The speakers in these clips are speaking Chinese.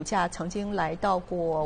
股价曾经来到过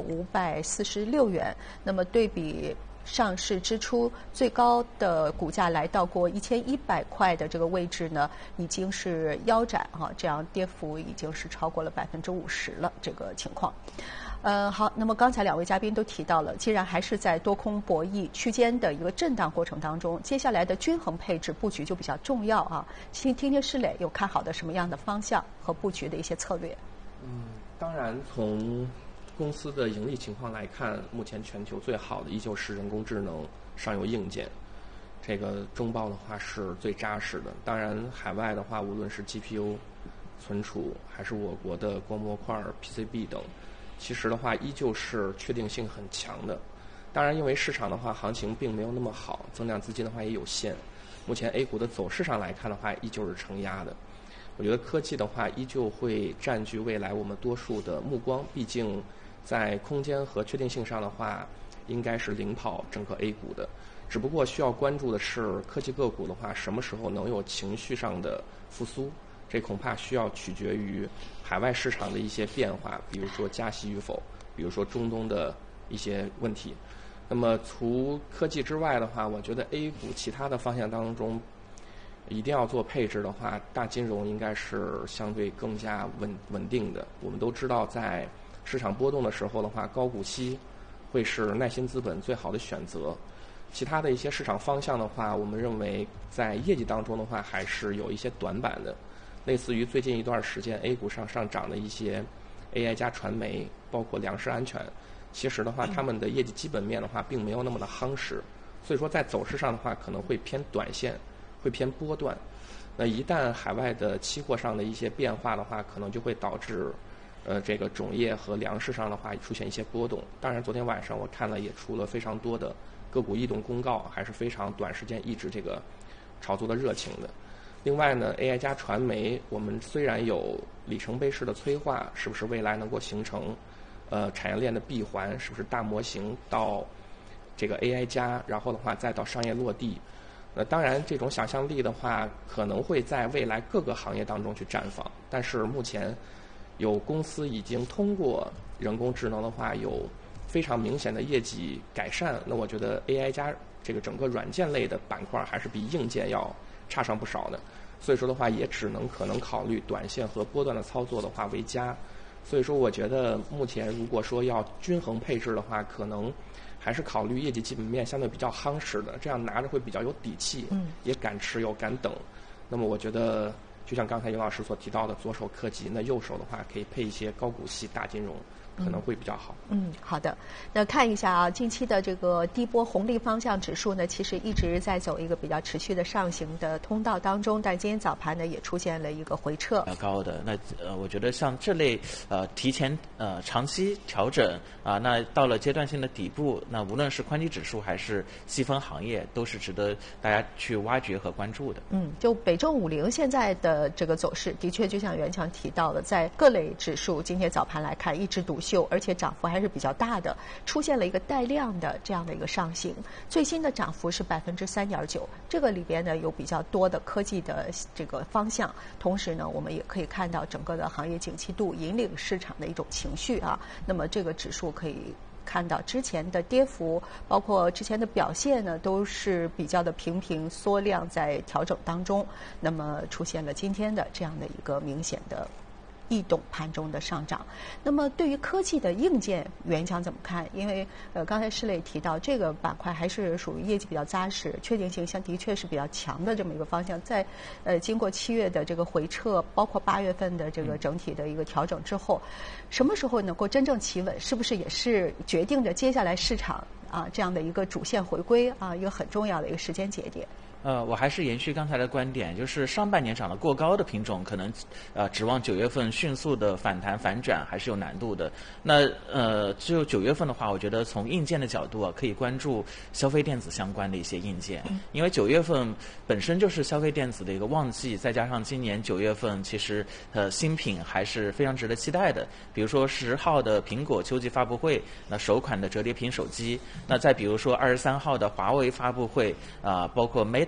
546元，那么对比上市之初最高的股价来到过1100块的这个位置呢，已经是腰斩哈，这样跌幅已经是超过了50%了这个情况。好，那么刚才两位嘉宾都提到了，既然还是在多空博弈区间的一个震荡过程当中，接下来的均衡配置布局就比较重要啊。听听施磊有看好的什么样的方向和布局的一些策略？ 当然从公司的盈利情况来看，目前全球最好的依旧是人工智能、上游硬件。这个中报的话是最扎实的。当然，海外的话，无论是 GPU、存储，还是我国的光模块、PCB 等，其实的话依旧是确定性很强的。当然，因为市场的话行情并没有那么好，增量资金的话也有限。目前 A 股的走势上来看的话，依旧是承压的。我觉得科技的话，依旧会占据未来我们多数的目光，毕竟在空间和确定性上的话，应该是领跑整个 A 股的。只不过需要关注的是，科技个股的话，什么时候能有情绪上的复苏？这恐怕需要取决于海外市场的一些变化，比如说加息与否，比如说中东的一些问题。那么除科技之外的话，我觉得 A 股其他的方向当中，一定要做配置的话，大金融应该是相对更加稳定的。我们都知道，在市场波动的时候的话，高股息会是耐心资本最好的选择。其他的一些市场方向的话，我们认为在业绩当中的话，还是有一些短板的。类似于最近一段时间 A 股上涨的一些 AI 加传媒，包括粮食安全，其实的话，他们的业绩基本面的话，并没有那么的夯实。所以说，在走势上的话，可能会偏短线。会偏波段，那一旦海外的期货上的一些变化的话，可能就会导致，这个种业和粮食上的话出现一些波动。当然，昨天晚上我看了也出了非常多的个股异动公告，还是非常短时间抑制这个炒作的热情的。另外呢 ，AI 加传媒，我们虽然有里程碑式的催化，是不是未来能够形成产业链的闭环？是不是大模型到这个 AI 加，然后的话再到商业落地？当然，这种想象力的话，可能会在未来各个行业当中去绽放。但是目前，有公司已经通过人工智能的话，有非常明显的业绩改善。那我觉得 AI 加这个整个软件类的板块还是比硬件要差上不少的。所以说的话，也只能可能考虑短线和波段的操作的话为佳。所以说，我觉得目前如果说要均衡配置的话，可能还是考虑业绩基本面相对比较夯实的，这样拿着会比较有底气，也敢持有敢等。那么我觉得，就像刚才尤老师所提到的，左手科技，那右手的话可以配一些高股息大金融，可能会比较好。 好的。那看一下啊，近期的这个低波红利方向指数呢，其实一直在走一个比较持续的上行的通道当中，但今天早盘呢也出现了一个回撤。 比较高的，那我觉得像这类提前长期调整啊，那到了阶段性的底部，那无论是宽基指数还是细分行业，都是值得大家去挖掘和关注的。 就北证50现在的这个走势，的确就像袁强提到的，在各类指数今天早盘来看一枝独秀，而且涨幅还是比较大的，出现了一个带量的这样的一个上行。最新的涨幅是3.9%，这个里边呢有比较多的科技的这个方向，同时呢我们也可以看到整个的行业景气度引领市场的一种情绪啊。那么这个指数可以看到之前的跌幅，包括之前的表现呢，都是比较的平缩量在调整当中。那么出现了今天的这样的一个明显的异动盘中的上涨。那么对于科技的硬件，袁强怎么看？因为刚才施磊提到这个板块还是属于业绩比较扎实、确定性的确是比较强的这么一个方向。在经过7月的这个回撤，包括8月份的这个整体的一个调整之后，什么时候能够真正企稳？是不是也是决定着接下来市场这样的一个主线回归一个很重要的一个时间节点？ 我还是延续刚才的观点，就是上半年涨得过高的品种，可能指望9月份迅速的反弹反转还是有难度的。那只有9月份的话，我觉得从硬件的角度可以关注消费电子相关的一些硬件，因为9月份本身就是消费电子的一个旺季，再加上今年9月份其实新品还是非常值得期待的，比如说10号的苹果秋季发布会，那首款的折叠屏手机，那再比如说23号的华为发布会包括 Meta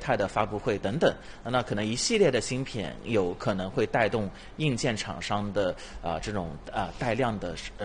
态的发布会等等，那可能一系列的芯片有可能会带动硬件厂商的这种带量的